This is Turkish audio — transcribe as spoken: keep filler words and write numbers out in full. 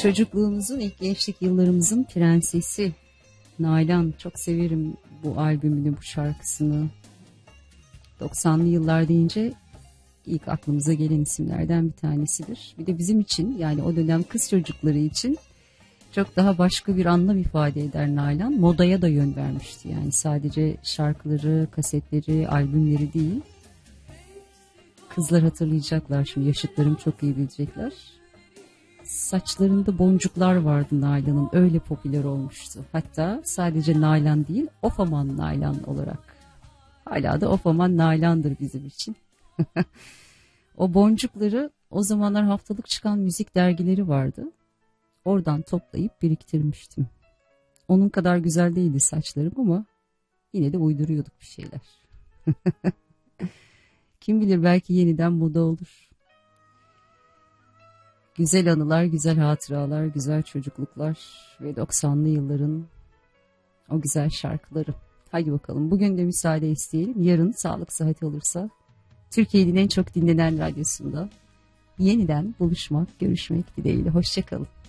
çocukluğumuzun, ilk gençlik yıllarımızın prensesi Nalan. Çok severim bu albümünü, bu şarkısını. doksanlı yıllar deyince ilk aklımıza gelen isimlerden bir tanesidir. Bir de bizim için, yani o dönem kız çocukları için çok daha başka bir anlam ifade eder Nalan. Modaya da yön vermişti. Yani sadece şarkıları, kasetleri, albümleri değil. Kızlar hatırlayacaklar şimdi, yaşıtlarım çok iyi bilecekler. Saçlarında boncuklar vardı Nalan'ın, öyle popüler olmuştu. Hatta sadece Nalan değil, Ofaman Nalan olarak. Hala da Ofaman Nalan'dır bizim için. O boncukları o zamanlar haftalık çıkan müzik dergileri vardı. Oradan toplayıp biriktirmiştim. Onun kadar güzel değildi saçlarım ama yine de uyduruyorduk bir şeyler. Kim bilir, belki yeniden moda olur. Güzel anılar, güzel hatıralar, güzel çocukluklar ve doksanlı yılların o güzel şarkıları. Haydi bakalım, bugün de müsaade isteyelim. Yarın sağlık sıhhat olursa Türkiye'nin en çok dinlenen radyosunda yeniden buluşmak, görüşmek dileğiyle. Hoşça kalın.